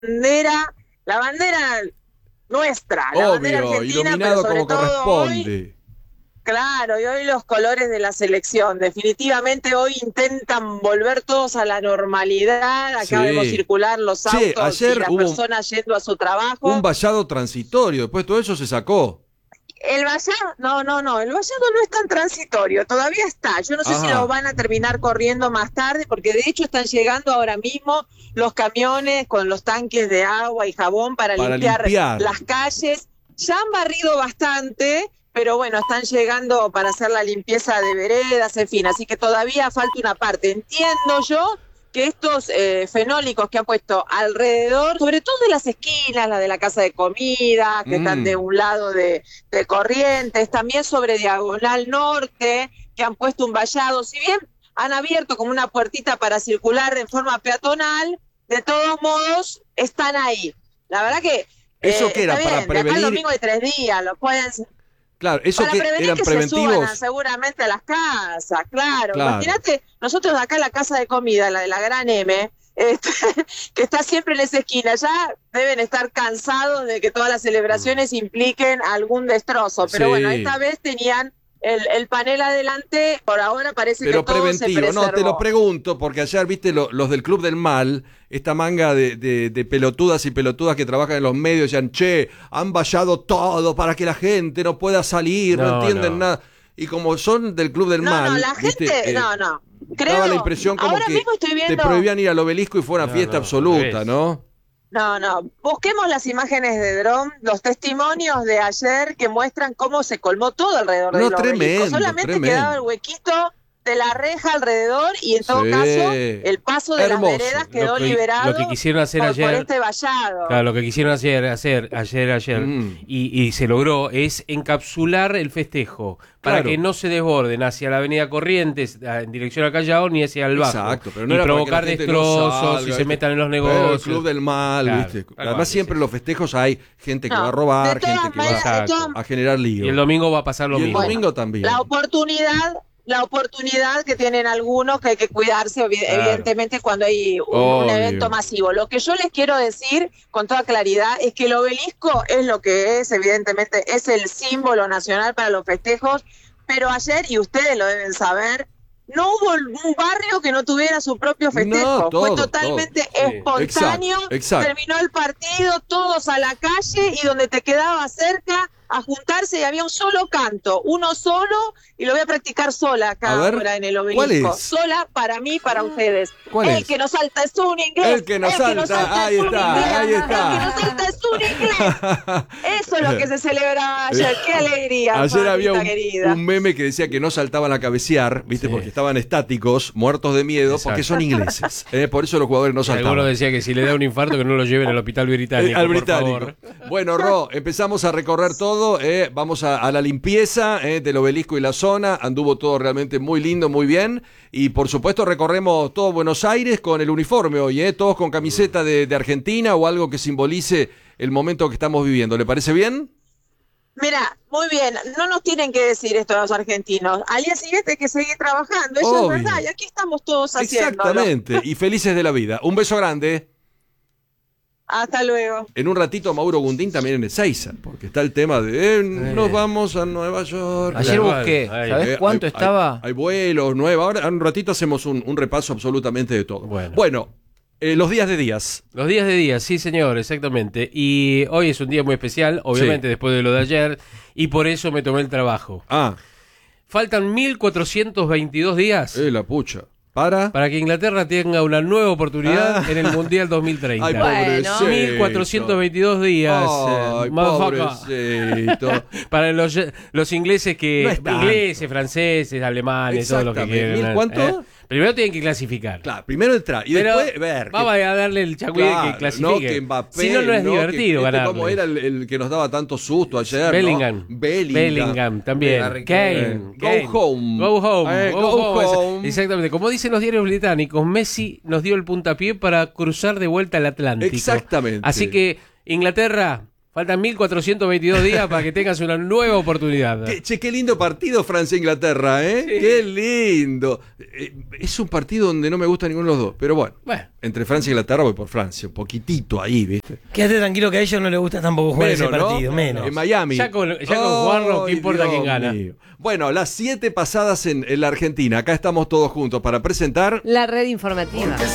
la bandera nuestra, la bandera Obvio, argentina, pero iluminado sobre como todo hoy, corresponde. claro, y hoy los colores de la selección. Definitivamente hoy intentan volver todos a la normalidad. Acá vemos Sí. circular los Che, autos y ayer las hubo personas yendo a su un trabajo. vallado transitorio, después todo eso se sacó. El vallado, no, el vallado no es tan transitorio, todavía está. Yo no sé si lo Ajá, van a terminar corriendo más tarde, porque de hecho están llegando ahora mismo los camiones con los tanques de agua y jabón para para limpiar limpiar. las calles. Ya han barrido bastante, pero bueno, están llegando para hacer la limpieza de veredas, en fin, así que todavía falta una parte. Entiendo yo que estos fenólicos que han puesto alrededor, sobre todo de las esquinas, la de la casa de comida, que están de Mm. un lado de Corrientes, también sobre Diagonal Norte, que han puesto un vallado, si bien han abierto como una puertita para circular en forma peatonal, de todos modos están ahí. La verdad que ¿Eso qué está era? Para bien, de acá al prevenir. domingo hay 3 días, lo pueden Claro, ¿eso para que prevenir eran que se suban preventivos? seguramente a las casas, claro. Claro. Imagínate, nosotros acá en la casa de comida, la de la Gran M, que está siempre en esa esquina, ya deben estar cansados de que todas las celebraciones impliquen algún destrozo. Pero bueno, Sí. esta vez tenían el panel adelante, por ahora parece que Pero todo se preventivo, no, te lo preservó. pregunto, porque ayer viste los del Club del Mal, esta manga de pelotudas y pelotudas que trabajan en los medios, decían, che, han vallado todo para que la gente no pueda salir, no No, entienden no. nada. Y como son del Club del No, Mal, la viste, gente, no. daba la Creo, impresión como ahora que mismo estoy te viendo. prohibían ir al obelisco y fue una No, fiesta no, absoluta, al revés. ¿no? No, busquemos las imágenes de dron, los testimonios de ayer que muestran cómo se colmó todo alrededor No, del obelisco. tremendo, Solamente quedaba el tremendo. huequito de la reja alrededor y en todo caso Sí. el paso de las Hermoso. veredas quedó Lo que liberado quisieron hacer por ayer, este vallado. claro, lo que quisieron ayer, Mm. y se logró, es encapsular el festejo para Claro. que no se desborden hacia la avenida Corrientes en dirección a Callao ni hacia el Bajo. Exacto, pero no y era para que provocar la gente no destrozos salga, y se ¿viste? metan en los Pero negocios. el Club del Mal, Claro, ¿viste? tal Además cual, siempre sí, en los festejos hay gente que No, va a robar, de todas gente que va maneras, de todas- a generar lío. Y el domingo va a pasar lo Y el mismo. domingo también. La oportunidad que tienen algunos que hay que cuidarse Claro. evidentemente cuando hay un Obvio. evento masivo. Lo que yo les quiero decir con toda claridad es que el obelisco es lo que es, evidentemente es el símbolo nacional para los festejos, pero ayer, y ustedes lo deben saber, no hubo un barrio que no tuviera su propio festejo. No, todo, fue totalmente todo. Sí. espontáneo. Exacto. Terminó el partido, todos a la calle y donde te quedaba cerca a juntarse y había un solo canto, uno solo, y lo voy a practicar sola acá A ver, ahora en el ¿cuál obelisco. es? Sola para mí, para ustedes. ¿Cuál el es? que no salta es un inglés. El que no salta, ahí es un está, inglés. ahí está. El que no salta es un inglés. Eso es lo que se celebraba ayer. Qué alegría, Ayer había mamita querida. un meme que decía que no saltaban a cabecear, ¿viste? Sí. Porque estaban estáticos, muertos de miedo, Exacto. porque son ingleses. Por eso los jugadores no saltaban. Algunos decían que si le da un infarto que no lo lleven al hospital británico. Al por británico. favor. Bueno, Ro, empezamos a recorrer todo. Vamos a la limpieza del obelisco y la zona. Anduvo todo realmente muy lindo, muy bien. Y por supuesto recorremos todo Buenos Aires con el uniforme hoy, todos con camiseta de Argentina o algo que simbolice el momento que estamos viviendo. ¿Le parece bien? Mira, muy bien, no nos tienen que decir esto los argentinos. Al día siguiente hay que seguir trabajando, eso Obvio. es verdad, y aquí estamos todos haciéndolo. Exactamente. Y felices de la vida. Un beso grande. Hasta luego. En un ratito Mauro Gundín también en Ezeiza, porque está el tema de nos vamos a Nueva York. Ayer Claro. busqué, Ahí. ¿sabés cuánto estaba? Hay vuelos nuevos. Ahora en un ratito hacemos un repaso absolutamente de todo. Bueno. Los días de días. Los días de día, sí señor, exactamente. Y hoy es un día muy especial, obviamente Sí. después de lo de ayer, y por eso me tomé el trabajo. Ah, Faltan 1422 días la pucha. Para para que Inglaterra tenga una nueva oportunidad en el Mundial 2030. Ay, pobrecito. 1422 días, Ay, motherfucker. pobrecito. Para los ingleses que... No es tanto. ingleses, franceses, alemanes, todo lo que Exactamente. quieran. ¿Mil cuánto? Primero tienen que clasificar. Claro, primero entrar y Pero después ver. vamos a darle el changüí Claro, que clasifique. no que Mbappé, Si no, no es divertido ganar. ¿Cómo era el que nos daba tanto susto ayer? Bellingham. ¿no? Bellingham también. Harry Kane. Go home. Go home. Go home. Exactamente. Como dicen los diarios británicos, Messi nos dio el puntapié para cruzar de vuelta el Atlántico. Exactamente. Así que, Inglaterra, Faltan 1422 días para que tengas una nueva oportunidad. Qué lindo partido Francia-Inglaterra, ¿eh? Sí. Qué lindo. Es un partido donde no me gusta ninguno de los dos, pero bueno. Entre Francia e Inglaterra voy por Francia, un poquitito ahí, ¿viste? Quédate tranquilo que a ellos no les gusta tampoco jugar ese partido, ¿no? menos. En Miami. Ya con jugarlo, ¿qué importa quién gana? Mío. Bueno, las 7 pasadas en la Argentina. Acá estamos todos juntos para presentar La red informativa.